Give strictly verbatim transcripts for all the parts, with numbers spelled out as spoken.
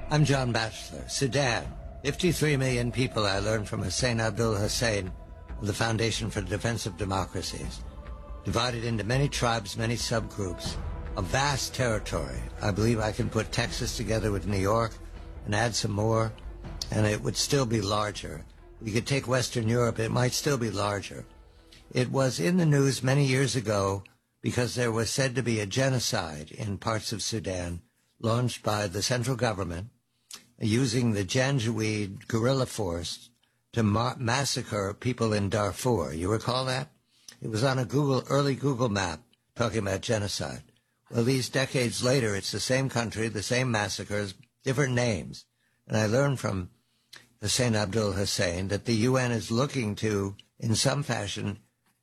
I'm John Batchelor. Sudan. fifty-three million people, I learned from Hussein Abdul Hussein of the Foundation for the Defense of Democracies. Divided into many tribes, many subgroups. A vast territory. I believe I can put Texas together with New York and add some more, and it would still be larger. We could take Western Europe, it might still be larger. It was in the news many years ago because there was said to be a genocide in parts of Sudan launched by the central government using the Janjaweed guerrilla force to ma- massacre people in Darfur. You recall that? It was on a Google, early Google map talking about genocide. Well, these decades later, it's the same country, the same massacres, different names. And I learned from Hussein Abdul Hussein that the U N is looking to, in some fashion,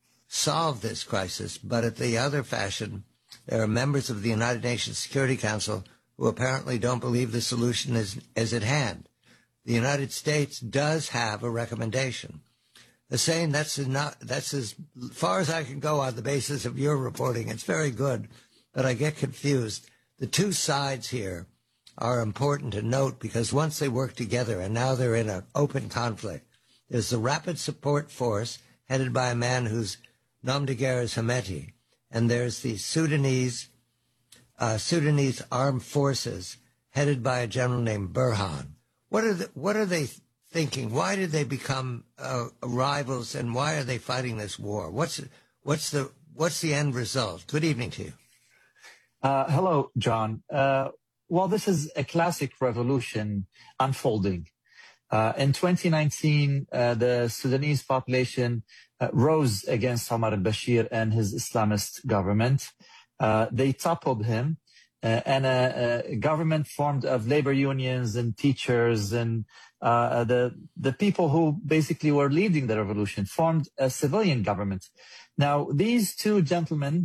solve this crisis. But at the other fashion, there are members of the United Nations Security Council who apparently don't believe the solution is, is at hand. The United States does have a recommendation. Hussein, that's not, that's as far as I can go on the basis of your reporting. It's very good, but I get confused. The two sides here are important to note because once they work together and now they're in an open conflict, there's the Rapid Support Force headed by a man whose nom de guerre is Hemeti, and there's the Sudanese uh, Sudanese armed forces headed by a general named Burhan. What are the, what are they thinking? Why did they become uh, rivals, and why are they fighting this war? What's what's the what's the end result? Good evening to you. Uh, hello, John. Uh, well, this is a classic revolution unfolding. Uh, in twenty nineteen, uh, the Sudanese population uh, rose against Omar al-Bashir and his Islamist government. Uh, they toppled him, uh, and a, a government formed of labor unions and teachers and uh, the the people who basically were leading the revolution formed a civilian government. Now, these two gentlemen,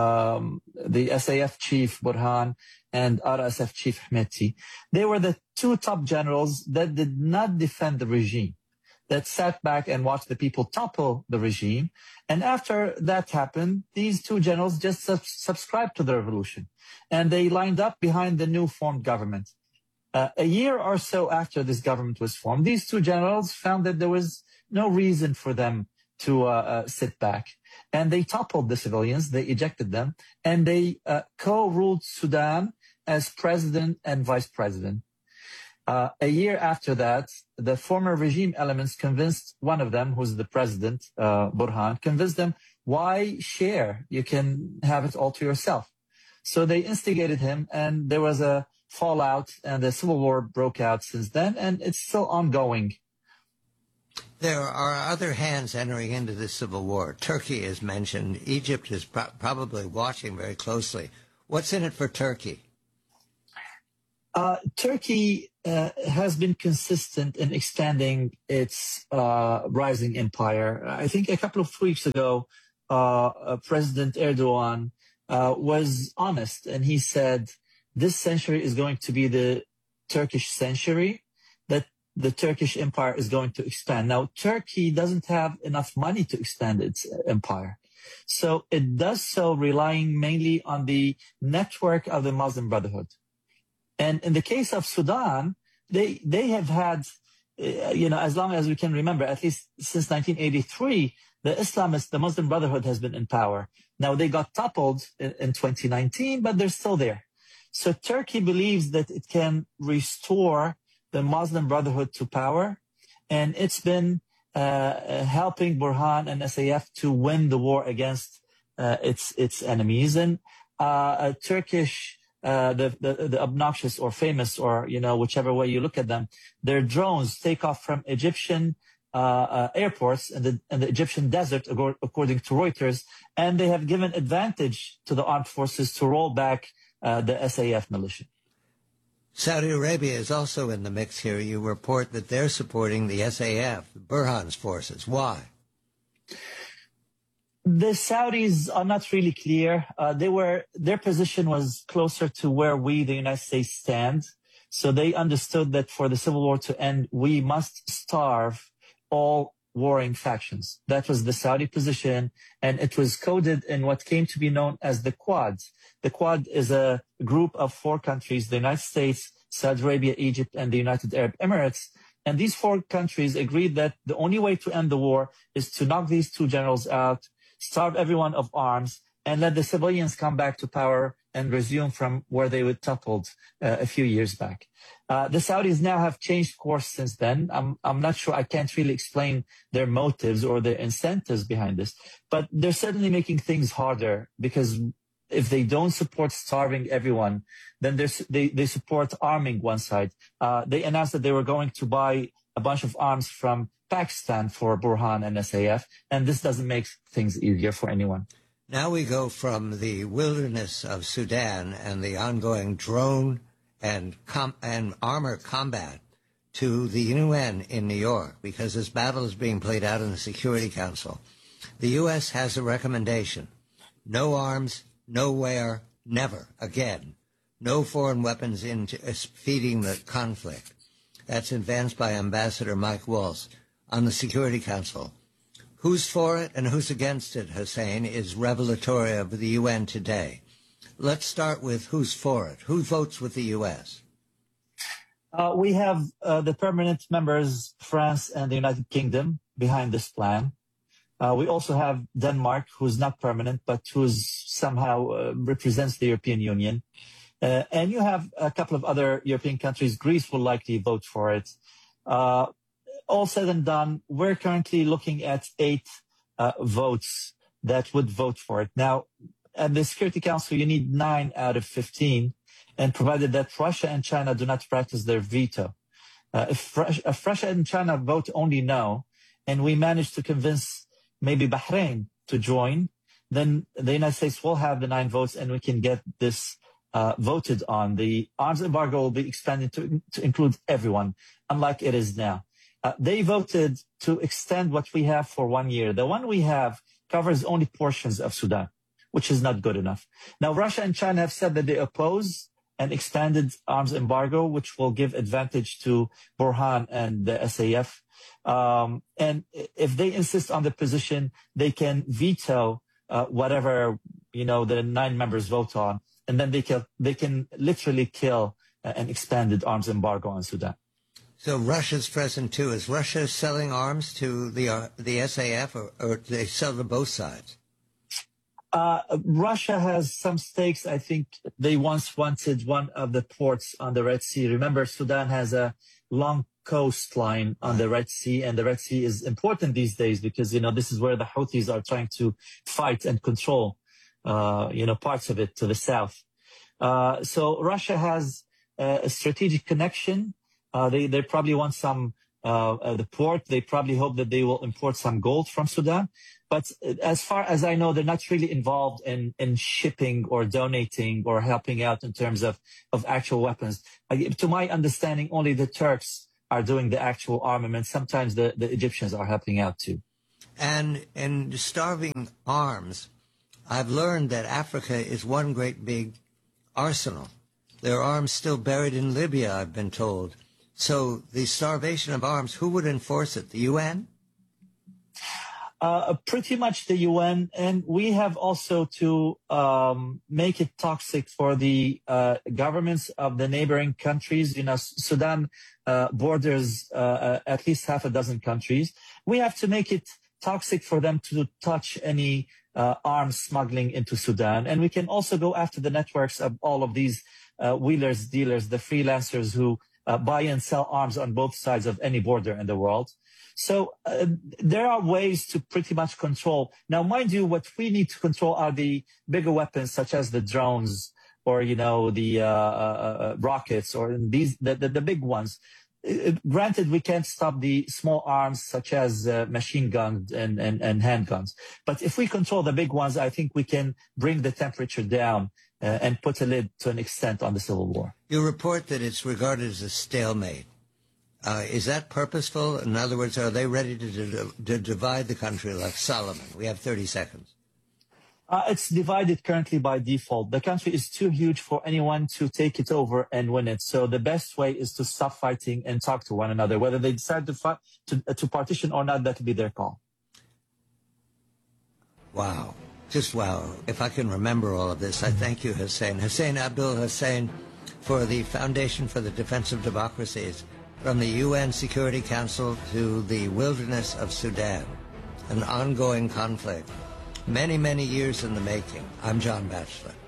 um, the S A F chief Burhan and R S F chief Hemeti, they were the two top generals that did not defend the regime, that sat back and watched the people topple the regime. And after that happened, these two generals just sub- subscribed to the revolution, and they lined up behind the new formed government. Uh, a year or so after this government was formed, these two generals found that there was no reason for them to uh, uh, sit back. And they toppled the civilians, they ejected them, and they uh, co-ruled Sudan as president and vice president. Uh, a year after that, the former regime elements convinced one of them, who's the president, uh, Burhan, convinced them, why share? You can have it all to yourself. So they instigated him, and there was a fallout, and the civil war broke out since then, and it's still ongoing. There are other hands entering into this civil war. Turkey is mentioned. Egypt is pro- probably watching very closely. What's in it for Turkey? Uh, Turkey uh, has been consistent in expanding its uh, rising empire. I think a couple of weeks ago, uh, uh, President Erdogan uh, was honest, and he said this century is going to be the Turkish century, that the Turkish empire is going to expand. Now, Turkey doesn't have enough money to expand its empire. So it does so relying mainly on the network of the Muslim Brotherhood. And in the case of Sudan, they they have had, uh, you know, as long as we can remember, at least since nineteen eighty-three, the Islamists, the Muslim Brotherhood has been in power. Now, they got toppled in, in twenty nineteen, but they're still there. So Turkey believes that it can restore the Muslim Brotherhood to power, and it's been uh, helping Burhan and S A F to win the war against uh, its its enemies. And uh, a Turkish Uh, the, the the obnoxious or famous or, you know, whichever way you look at them, their drones take off from Egyptian uh, uh, airports in the, in the Egyptian desert, according to Reuters, and they have given advantage to the armed forces to roll back uh, the S A F militia. Saudi Arabia is also in the mix here. You report that they're supporting the S A F, Burhan's forces. Why? The Saudis are not really clear. Uh, they were, their position was closer to where we, the United States, stand. So they understood that for the civil war to end, we must starve all warring factions. That was the Saudi position, and it was coded in what came to be known as the Quad. The Quad is a group of four countries: the United States, Saudi Arabia, Egypt, and the United Arab Emirates. And these four countries agreed that the only way to end the war is to knock these two generals out, starve everyone of arms, and let the civilians come back to power and resume from where they were toppled uh, a few years back. Uh, the Saudis now have changed course since then. I'm, I'm not sure, I can't really explain their motives or their incentives behind this, but they're certainly making things harder, because if they don't support starving everyone, then they, they support arming one side. Uh, they announced that they were going to buy a bunch of arms from Pakistan for Burhan and S A F, and this doesn't make things easier for anyone. Now we go from the wilderness of Sudan and the ongoing drone and, com and armor combat to the U N in New York, because this battle is being played out in the Security Council. The U S has a recommendation: no arms, nowhere, never again. No foreign weapons into uh, feeding the conflict. That's advanced by Ambassador Mike Waltz on the Security Council. Who's for it and who's against it, Hussein, is revelatory of the U N today. Let's start with who's for it. Who votes with the U S? Uh, we have uh, the permanent members, France and the United Kingdom, behind this plan. Uh, we also have Denmark, who's not permanent, but who's somehow uh, represents the European Union. Uh, and you have a couple of other European countries. Greece will likely vote for it. Uh, all said and done, we're currently looking at eight uh, votes that would vote for it. Now, at the Security Council, you need nine out of fifteen, and provided that Russia and China do not practice their veto. Uh, if, if Russia and China vote only no, and we manage to convince maybe Bahrain to join, then the United States will have the nine votes and we can get this uh, voted on. The arms embargo will be expanded to, to include everyone, unlike it is now. Uh, they voted to extend what we have for one year. The one we have covers only portions of Sudan, which is not good enough. Now, Russia and China have said that they oppose an expanded arms embargo, which will give advantage to Burhan and the S A F. Um, and if they insist on the position, they can veto uh, whatever, you know, the nine members vote on, and then they can, they can literally kill uh, an expanded arms embargo on Sudan. So Russia's present too. Is Russia selling arms to the uh, the S A F, or, or do they sell to both sides? Uh, Russia has some stakes. I think they once wanted one of the ports on the Red Sea. Remember, Sudan has a long coastline on the Red Sea, and the Red Sea is important these days because, you know, this is where the Houthis are trying to fight and control, uh, you know, parts of it to the south. Uh, so Russia has uh, a strategic connection. Uh, they, they probably want some, uh, uh, the port. They probably hope that they will import some gold from Sudan. But as far as I know, they're not really involved in, in shipping or donating or helping out in terms of, of actual weapons. Uh, to my understanding, only the Turks are doing the actual armament. Sometimes the, the Egyptians are helping out too. And in starving arms, I've learned that Africa is one great big arsenal. There are arms still buried in Libya, I've been told. So the starvation of arms, who would enforce it? The U N? Uh, pretty much the U N, and we have also to um, make it toxic for the uh, governments of the neighboring countries. You know, Sudan uh, borders uh, at least half a dozen countries. We have to make it toxic for them to touch any uh, arms smuggling into Sudan. And we can also go after the networks of all of these uh, wheelers, dealers, the freelancers who uh, buy and sell arms on both sides of any border in the world. So uh, there are ways to pretty much control. Now, mind you, what we need to control are the bigger weapons, such as the drones or, you know, the uh, uh, rockets or these the, the, the big ones. Uh, granted, we can't stop the small arms, such as uh, machine guns and, and, and handguns. But if we control the big ones, I think we can bring the temperature down uh, and put a lid to an extent on the civil war. You report that it's regarded as a stalemate. Uh, is that purposeful? In other words, are they ready to, to, to divide the country like Solomon? We have thirty seconds. Uh, it's divided currently by default. The country is too huge for anyone to take it over and win it. So the best way is to stop fighting and talk to one another. Whether they decide to, fight, to, uh, to partition or not, that will be their call. Wow. Just wow. If I can remember all of this, I thank you, Hussein. Hussein Abdul Hussein, for the Foundation for the Defense of Democracies, from the U N Security Council to the wilderness of Sudan, an ongoing conflict, many, many years in the making. I'm John Batchelor.